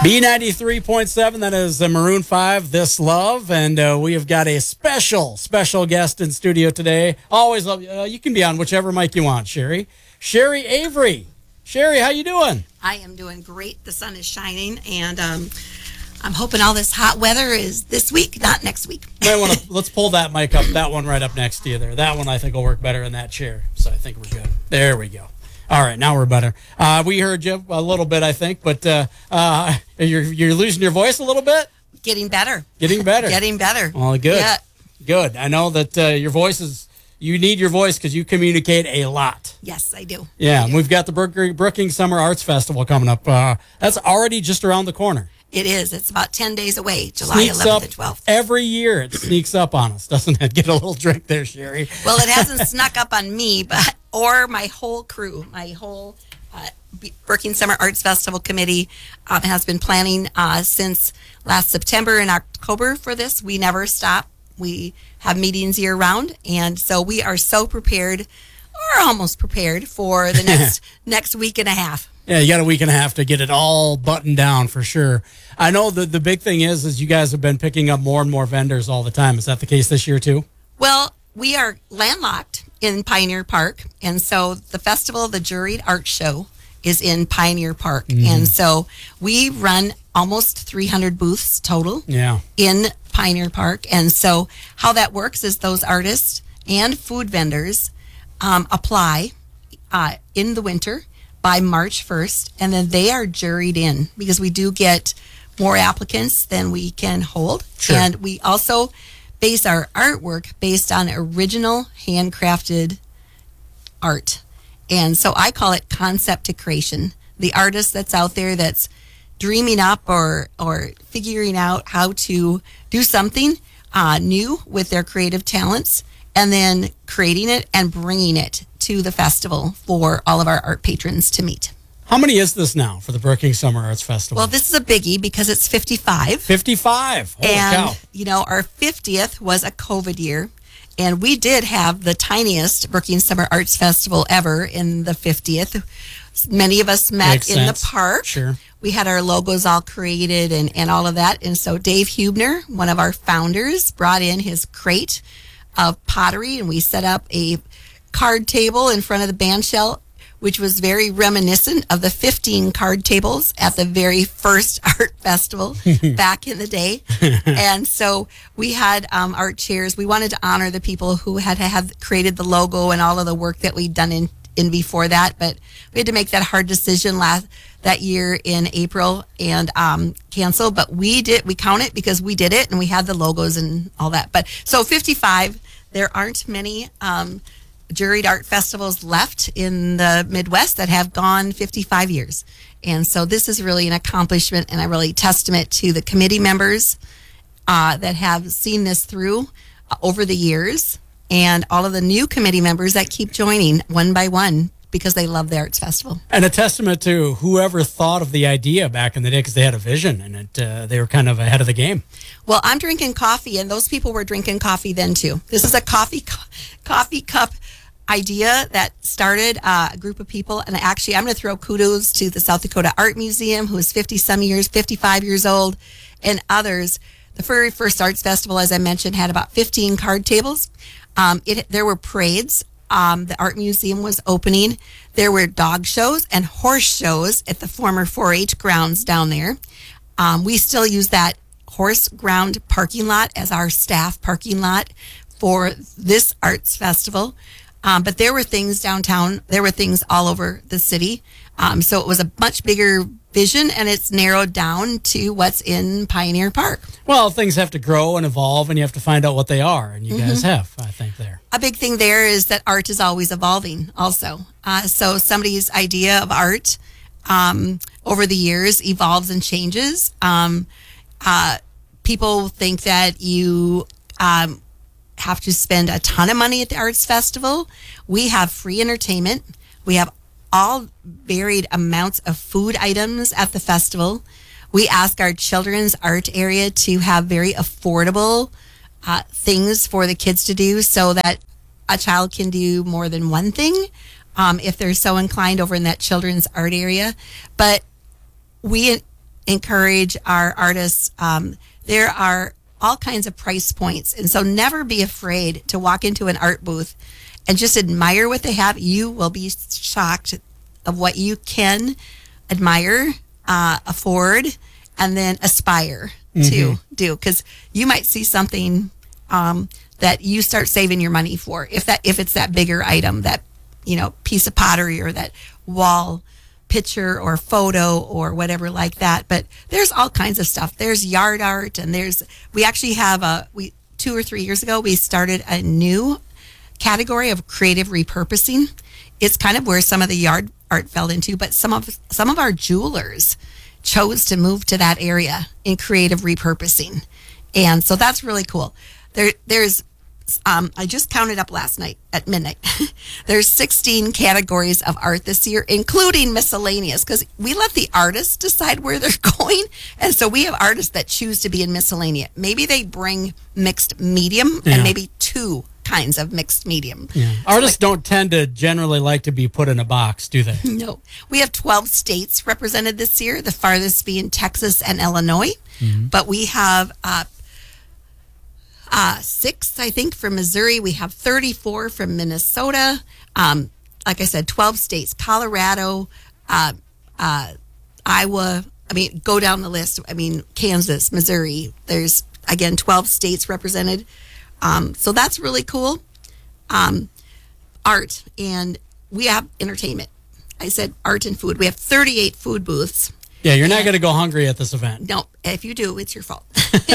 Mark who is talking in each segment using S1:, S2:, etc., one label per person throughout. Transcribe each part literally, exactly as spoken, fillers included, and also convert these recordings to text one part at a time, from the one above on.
S1: B ninety-three point seven, that is the Maroon five, This Love, and uh, we have got a special, special guest in studio today. Always love you. Uh, you can be on whichever mic you want, Sherry. Sherry Avery. Sherry, how you doing?
S2: I am doing great. The sun is shining, and um, I'm hoping all this hot weather is this week, not next week.
S1: Might want to let's pull that mic up, that one right up next to you there. That one I think will work better in that chair, so I think we're good. There we go. All right, now we're better. Uh, we heard you a little bit, I think, but uh, uh, you're you're losing your voice a little bit?
S2: Getting better.
S1: Getting better.
S2: Getting better.
S1: Well, good.
S2: Yeah.
S1: Good. I know that uh, your voice is, you need your voice because you communicate a lot.
S2: Yes, I do.
S1: Yeah,
S2: I do.
S1: We've got the Brook- Brookings Summer Arts Festival coming up. Uh, that's already just around the corner.
S2: It is. It's about ten days away, July
S1: Sneaks
S2: eleventh
S1: up
S2: and twelfth.
S1: Every year it sneaks up on us, doesn't it? Get a little drink there, Sherry.
S2: Well, it hasn't snuck up on me, but or my whole crew, my whole uh, Brookings Summer Arts Festival Committee um, has been planning uh, since last September and October for this. We never stop. We have meetings year round, and so we are so prepared, or almost prepared, for the next next week and a half.
S1: Yeah, you got a week and a half to get it all buttoned down for sure. I know the the big thing is, is you guys have been picking up more and more vendors all the time. Is that the case this year too?
S2: Well, we are landlocked in Pioneer Park, and so the festival, the Juried Art Show, is in Pioneer Park, mm. and so we run almost three hundred booths total.
S1: Yeah.
S2: In Pioneer Park, and so how that works is those artists and food vendors um, apply uh, in the winter by March first, and then they are juried in because we do get more applicants than we can hold.
S1: Sure.
S2: And we also base our artwork based on original handcrafted art. And so I call it concept to creation. The artist that's out there that's dreaming up or or figuring out how to do something uh, new with their creative talents, and then creating it and bringing it to the festival for all of our art patrons to meet.
S1: How many is this now for the Brookings Summer Arts Festival?
S2: Well, this is a biggie because it's fifty-five.
S1: fifty-five. Holy
S2: and,
S1: cow.
S2: you know, our fiftieth was a COVID year. And we did have the tiniest Brookings Summer Arts Festival ever in the fiftieth. Many of us met
S1: Makes
S2: in
S1: sense.
S2: the park.
S1: Sure.
S2: We had our logos all created and, and all of that. And so Dave Hubner, one of our founders, brought in his crate of pottery, and we set up a card table in front of the band shell, which was very reminiscent of the fifteen card tables at the very first art festival back in the day. And so we had um, art chairs. We wanted to honor the people who had had created the logo and all of the work that we'd done in, in before that. But we had to make that hard decision last that year in April and um, cancel. But we did. We count it because we did it, and we had the logos and all that. But so fifty-five. There aren't many Um, juried art festivals left in the Midwest that have gone fifty-five years. And so this is really an accomplishment and a really testament to the committee members uh, that have seen this through uh, over the years, and all of the new committee members that keep joining one by one because they love the Arts Festival.
S1: And a testament to whoever thought of the idea back in the day, because they had a vision and it, uh, they were kind of ahead of the game.
S2: Well, I'm drinking coffee, and those people were drinking coffee then too. This is a coffee co- coffee cup idea that started uh, a group of people, and actually I'm going to throw kudos to the South Dakota Art Museum, who is fifty some years, fifty-five years old, and others. The very first arts festival, as I mentioned, had about fifteen card tables. Um, it, there were parades. Um, the art museum was opening. There were dog shows and horse shows at the former four H grounds down there. Um, we still use that horse ground parking lot as our staff parking lot for this arts festival. Um, but there were things downtown. There were things all over the city. Um, so it was a much bigger vision, and it's narrowed down to what's in Pioneer Park.
S1: Well, things have to grow and evolve, and you have to find out what they are, and you mm-hmm. guys have, I think, there.
S2: A big thing there is that art is always evolving also. Uh, so somebody's idea of art um, over the years evolves and changes. Um, uh, people think that you um, have to spend a ton of money at the Arts Festival. We have free entertainment. We have all varied amounts of food items at the festival. We ask our children's art area to have very affordable uh, things for the kids to do so that a child can do more than one thing um, if they're so inclined over in that children's art area. But we encourage our artists. Um, there are all kinds of price points. And so never be afraid to walk into an art booth and just admire what they have. You will be shocked of what you can admire, uh, afford, and then aspire mm-hmm. to do. Because you might see something um, that you start saving your money for. If that if it's that bigger item, that you know piece of pottery or that wall picture or photo or whatever like that. But there's all kinds of stuff. There's yard art, and there's we actually have a we two or three years ago we started a new category of creative repurposing. It's kind of where some of the yard art fell into, but some of some of our jewelers chose to move to that area in creative repurposing, and so that's really cool. There, there's um, I just counted up last night at midnight. There's sixteen categories of art this year, including miscellaneous, because we let the artists decide where they're going, and so we have artists that choose to be in miscellaneous. Maybe they bring mixed medium, yeah. and maybe two kinds of mixed medium.
S1: Yeah. Artists so like, don't tend to generally like to be put in a box, do they?
S2: No. We have twelve states represented this year, the farthest being Texas and Illinois. Mm-hmm. But we have uh, uh, six, I think, from Missouri. We have thirty-four from Minnesota. Um, like I said, twelve states, Colorado, uh, uh, Iowa. I mean, go down the list. I mean, Kansas, Missouri. There's, again, twelve states represented. Um, so that's really cool. Um, art, and we have entertainment. I said art and food. We have thirty-eight food booths.
S1: Yeah, you're not going to go hungry at this event.
S2: No, if you do, it's your fault.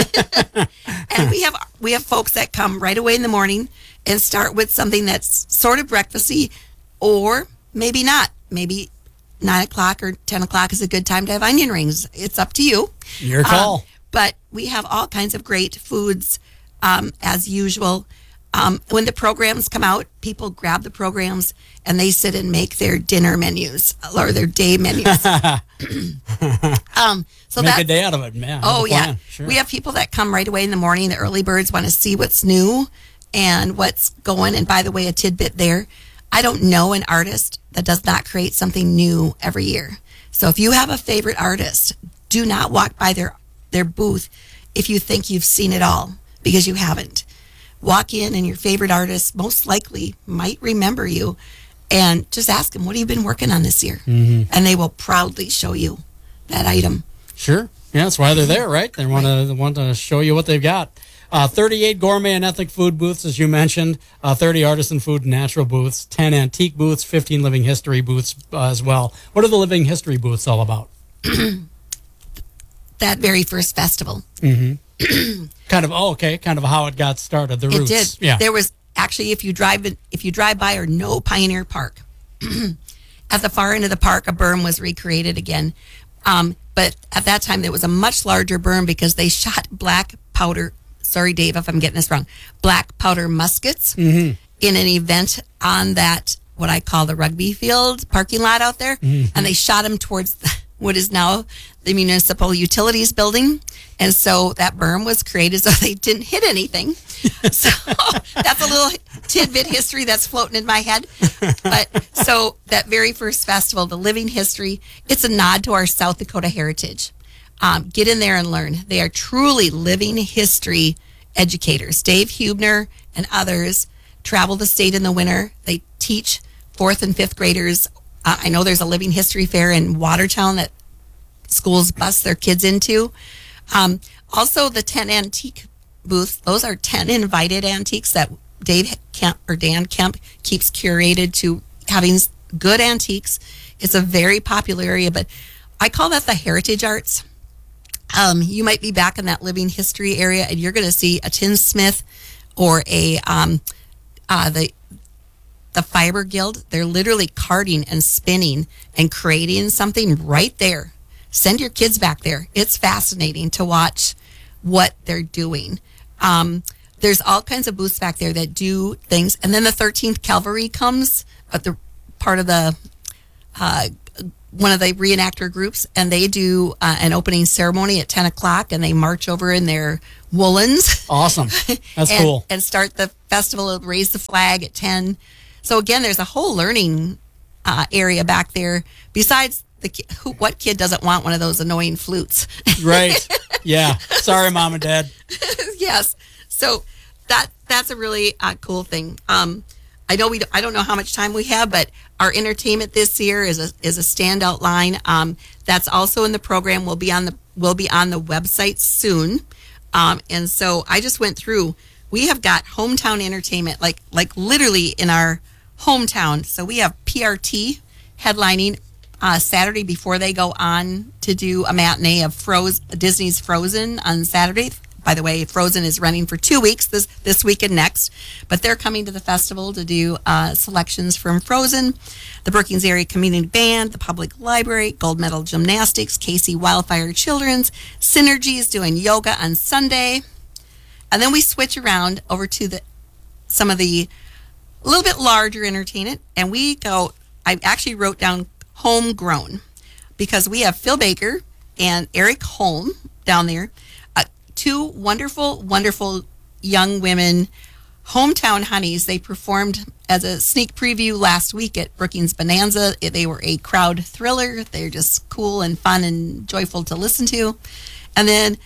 S2: And we have we have folks that come right away in the morning and start with something that's sort of breakfasty, or maybe not. Maybe nine o'clock or ten o'clock is a good time to have onion rings. It's up to you.
S1: Your call.
S2: Um, but we have all kinds of great foods. Um, as usual, um, when the programs come out, people grab the programs and they sit and make their dinner menus or their day menus. um, so
S1: make
S2: that's,
S1: a day out of it, man.
S2: Oh yeah,
S1: sure.
S2: We have people that come right away in the morning. The early birds want to see what's new and what's going. And by the way, a tidbit there: I don't know an artist that does not create something new every year. So if you have a favorite artist, do not walk by their their booth if you think you've seen it all. Because you haven't. Walk in and your favorite artist most likely might remember you, and just ask them, what have you been working on this year? Mm-hmm. And they will proudly show you that item.
S1: Sure. Yeah, that's why they're there, right? They want right. to want to show you what they've got. Uh, thirty-eight gourmet and ethnic food booths, as you mentioned, uh, thirty artisan food and natural booths, ten antique booths, fifteen living history booths uh, as well. What are the living history booths all about?
S2: That very first festival.
S1: Mm-hmm. kind of oh, okay, kind of how it got started. The roots.
S2: It did.
S1: Yeah.
S2: There was actually, if you drive if you drive by or know Pioneer Park, at the far end of the park, a berm was recreated again. Um, but at that time, there was a much larger berm because they shot black powder. Sorry, Dave, if I'm getting this wrong. Black powder muskets mm-hmm. in an event on that what I call the rugby field parking lot out there, mm-hmm. and they shot them towards the, what is now the municipal utilities building. And so that berm was created so they didn't hit anything. So that's a little tidbit history that's floating in my head. But so that very first festival, the Living History, it's a nod to our South Dakota heritage. Um, get in there and learn. They are truly living history educators. Dave Hubner and others travel the state in the winter. They teach fourth and fifth graders. Uh, I know there's a living history fair in Watertown that schools bus their kids into. Um, also, the ten antique booths, those are ten invited antiques that Dave Kemp or Dan Kemp keeps curated to having good antiques. It's a very popular area, but I call that the heritage arts. Um, you might be back in that living history area and you're going to see a tinsmith or a um, uh, the the Fiber Guild. They're literally carding and spinning and creating something right there. Send your kids back there. It's fascinating to watch what they're doing. Um, there's all kinds of booths back there that do things. And then the thirteenth Cavalry comes, at the part of the uh, one of the reenactor groups, and they do uh, an opening ceremony at ten o'clock, and they march over in their woolens.
S1: Awesome. That's
S2: and,
S1: cool. And
S2: start the festival, raise the flag at ten. So again, there's a whole learning uh, area back there besides the ki- who, what kid doesn't want one of those annoying flutes?
S1: Right. Yeah. Sorry, Mom and Dad.
S2: Yes. So that that's a really uh, cool thing. Um, I know we. I don't know how much time we have, but our entertainment this year is a is a standout line. Um, that's also in the program. Will be on the will be on the website soon. Um, and so I just went through. We have got hometown entertainment, like like literally in our hometown. So we have P R T headlining uh, Saturday before they go on to do a matinee of Froze Disney's Frozen on Saturday. By the way, Frozen is running for two weeks this this week and next, but they're coming to the festival to do uh, selections from Frozen, the Brookings Area Community Band, the Public Library, Gold Medal Gymnastics, Casey Wildfire Children's, Synergy is doing yoga on Sunday, and then we switch around over to the some of the a little bit larger entertainment, and we go. I actually wrote down homegrown because we have Phil Baker and Eric Holm down there. Two wonderful, wonderful young women, hometown honeys. They performed as a sneak preview last week at Brookings Bonanza. They were a crowd thriller. They're just cool and fun and joyful to listen to. And then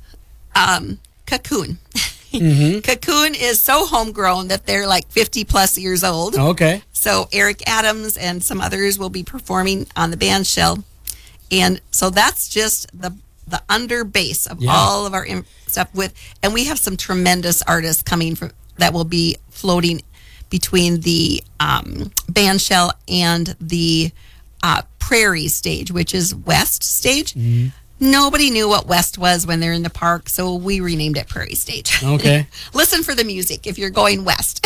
S2: um, Cocoon. Mm-hmm. Cocoon is so homegrown that they're like fifty plus years old.
S1: Okay.
S2: So Eric Adams and some others will be performing on the band shell. And so that's just the the under base of
S1: yeah.
S2: all of our im- stuff with, and we have some tremendous artists coming from that will be floating between the um, band shell and the uh, Prairie stage, which is West stage. Mm-hmm. Nobody knew what West was when they're in the park, so we renamed it Prairie Stage.
S1: Okay.
S2: Listen for the music if you're going west.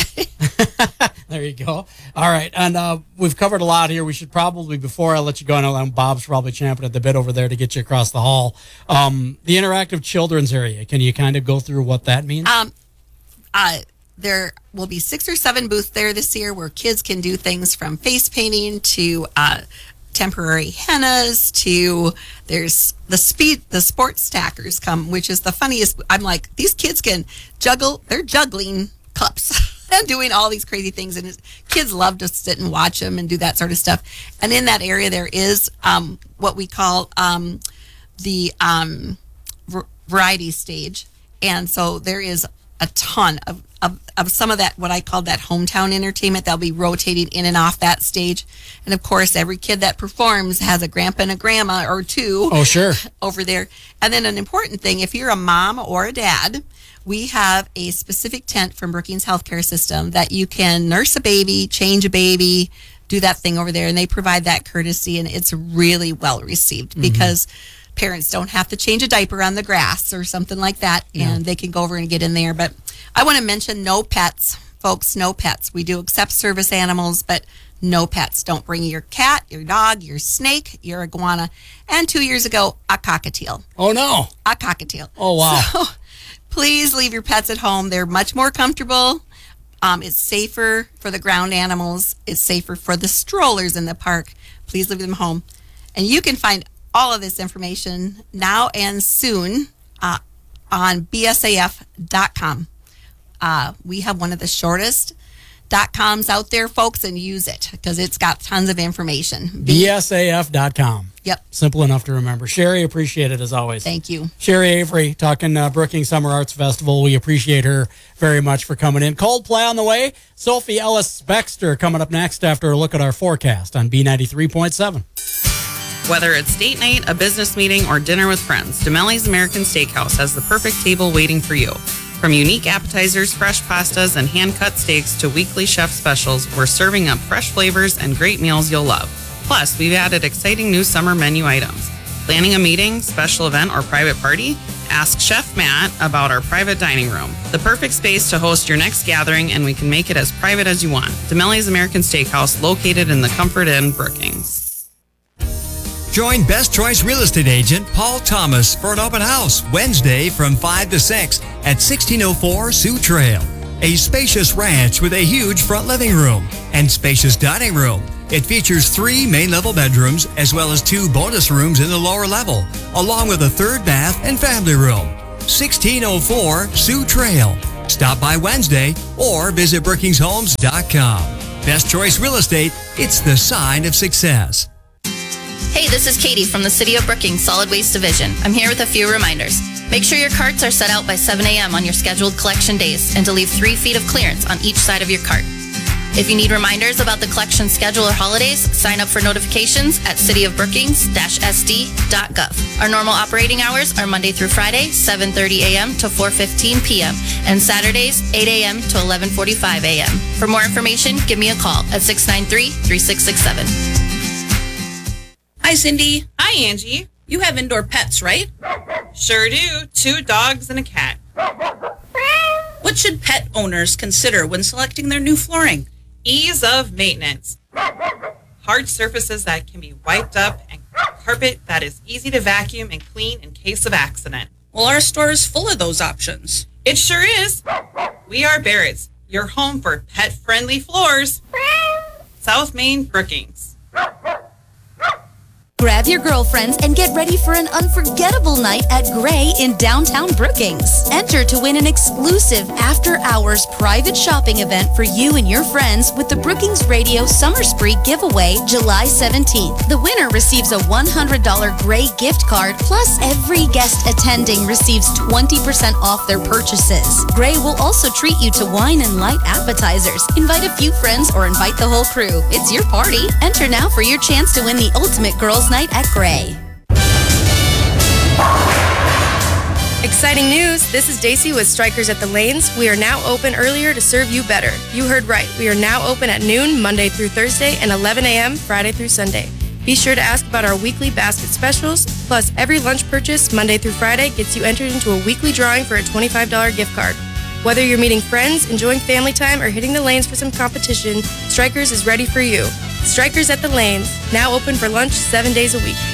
S1: There you go. All right. And uh, we've covered a lot here. We should probably, before I let you go, I know Bob's probably champing at the bit over there to get you across the hall. Um, the interactive children's area, can you kind of go through what that means?
S2: Um, uh, there will be six or seven booths there this year where kids can do things from face painting to uh, temporary hennas to there's the speed the sports stackers come, which is the funniest. I'm like, these kids can juggle. They're juggling cups. And doing all these crazy things, and kids love to sit and watch them and do that sort of stuff. And in that area, there is um, what we call um, the um, v- variety stage, and so there is a ton of, of of some of that what I call that hometown entertainment. They'll be rotating in and off that stage, and of course, every kid that performs has a grandpa and a grandma or two.
S1: Oh, sure,
S2: over there. And then an important thing: if you're a mom or a dad, we have a specific tent from Brookings Healthcare System that you can nurse a baby, change a baby, do that thing over there, and they provide that courtesy, and it's really well received mm-hmm. because parents don't have to change a diaper on the grass or something like that, yeah. and they can go over and get in there. But I want to mention no pets, folks, no pets. We do accept service animals, but no pets. Don't bring your cat, your dog, your snake, your iguana, and two years ago, a cockatiel.
S1: Oh, no.
S2: A cockatiel.
S1: Oh, wow.
S2: So, please leave your pets at home. They're much more comfortable. Um, it's safer for the ground animals. It's safer for the strollers in the park. Please leave them home. And you can find all of this information now and soon uh, on B S A F dot com. Uh, we have one of the shortest dot coms out there, folks, and use it because it's got tons of information.
S1: B S A F dot com.
S2: Yep.
S1: Simple enough to remember. Sherry, appreciate it as always.
S2: Thank you.
S1: Sherry Avery, talking uh, Brookings Summer Arts Festival. We appreciate her very much for coming in. Coldplay on the way. Sophie Ellis-Bextor coming up next after a look at our forecast on B ninety-three point seven.
S3: Whether it's date night, a business meeting, or dinner with friends, Demelli's American Steakhouse has the perfect table waiting for you. From unique appetizers, fresh pastas, and hand-cut steaks to weekly chef specials, we're serving up fresh flavors and great meals you'll love. Plus, we've added exciting new summer menu items. Planning a meeting, special event, or private party? Ask Chef Matt about our private dining room. The perfect space to host your next gathering, and we can make it as private as you want. Demelli's American Steakhouse, located in the Comfort Inn, Brookings.
S4: Join Best Choice Real Estate Agent Paul Thomas for an open house Wednesday from five to six at sixteen oh four Sioux Trail. A spacious ranch with a huge front living room and spacious dining room. It features three main level bedrooms as well as two bonus rooms in the lower level, along with a third bath and family room. sixteen oh four Sioux Trail. Stop by Wednesday or visit brookings homes dot com. Best Choice Real Estate, it's the sign of success.
S5: Hey, this is Katie from the City of Brookings Solid Waste Division. I'm here with a few reminders. Make sure your carts are set out by seven a.m. on your scheduled collection days and to leave three feet of clearance on each side of your cart. If you need reminders about the collection schedule or holidays, sign up for notifications at city of brookings dash s d dot gov. Our normal operating hours are Monday through Friday, seven thirty a.m. to four fifteen p.m. and Saturdays, eight a.m. to eleven forty-five a.m. For more information, give me a call at six nine three, three six six seven.
S6: Hi, Cindy.
S3: Hi, Angie.
S6: You have indoor pets, right?
S3: Sure do. Two dogs and a cat.
S6: What should pet owners consider when selecting their new flooring?
S3: Ease of maintenance. Hard surfaces that can be wiped up and carpet that is easy to vacuum and clean in case of accident.
S6: Well, our store is full of those options.
S3: It sure is. We are Barrett's, your home for pet-friendly floors. South Main, Brookings.
S7: Grab your girlfriends and get ready for an unforgettable night at Gray in downtown Brookings. Enter to win an exclusive after-hours private shopping event for you and your friends with the Brookings Radio Summer Spree giveaway July seventeenth. The winner receives a one hundred dollars Gray gift card, plus every guest attending receives twenty percent off their purchases. Gray will also treat you to wine and light appetizers. Invite a few friends or invite the whole crew. It's your party. Enter now for your chance to win the ultimate girls' night at Gray.
S8: Exciting news! This is Daisy with Strikers at the Lanes. We are now open earlier to serve you better. You heard right. We are now open at noon, Monday through Thursday, and eleven a.m., Friday through Sunday. Be sure to ask about our weekly basket specials. Plus, every lunch purchase, Monday through Friday, gets you entered into a weekly drawing for a twenty-five dollars gift card. Whether you're meeting friends, enjoying family time, or hitting the lanes for some competition, Strikers is ready for you. Strikers at the Lanes, now open for lunch seven days a week.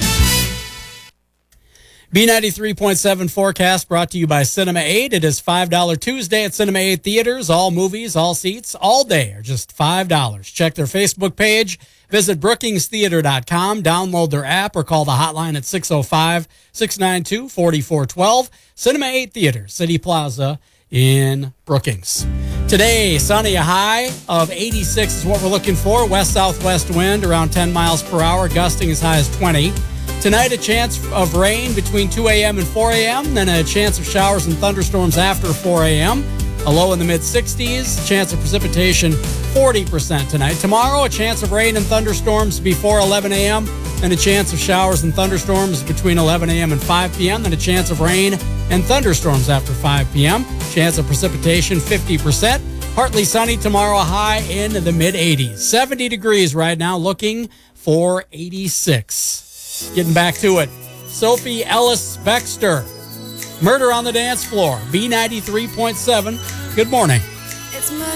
S1: B ninety-three point seven forecast brought to you by Cinema eight. It is five dollars Tuesday at Cinema eight Theaters. All movies, all seats, all day are just five dollars. Check their Facebook page. Visit brookings theater dot com. Download their app or call the hotline at six oh five, six nine two, four four one two. Cinema eight Theaters, City Plaza in Brookings. Today, sunny, a high of eighty-six is what we're looking for. West-southwest wind around ten miles per hour, gusting as high as twenty. Tonight, a chance of rain between two a.m. and four a.m., then a chance of showers and thunderstorms after four a.m. A low in the mid-sixties, chance of precipitation forty percent tonight. Tomorrow, a chance of rain and thunderstorms before eleven a.m., then a chance of showers and thunderstorms between eleven a.m. and five p.m., then a chance of rain and thunderstorms after five p.m. Chance of precipitation fifty percent. Partly sunny tomorrow, a high in the mid-eighties. seventy degrees right now, looking for eighty-six. Getting back to it, Sophie Ellis Bextor, Murder on the Dance Floor, B ninety-three point seven. Good morning.
S9: It's